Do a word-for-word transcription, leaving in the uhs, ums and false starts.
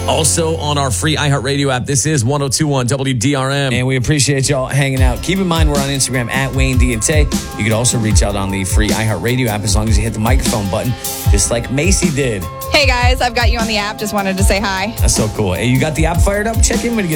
Also on our free iHeartRadio app, this is one oh two point one W D R M. And we appreciate y'all hanging out. Keep in mind, we're on Instagram at Wayne D and Tay. You could also reach out on the free iHeartRadio app as long as you hit the microphone button, just like Macy did. Hey guys, I've got you on the app. Just wanted to say hi. That's so cool. Hey, you got the app fired up? Check in when you get